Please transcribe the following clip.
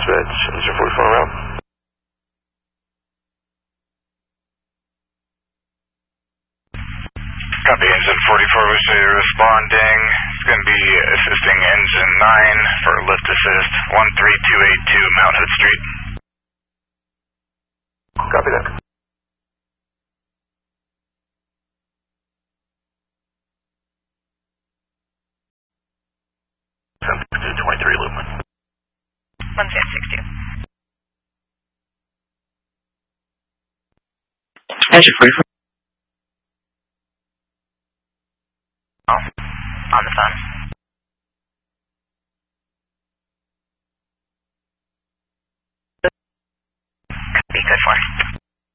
dispatch, engine 44 route. Copy, engine 44, we say responding. It's going to be assisting engine 9 for lift assist, 13282 Mount Hood Street. Copy that. Lumen. 162. Engine 44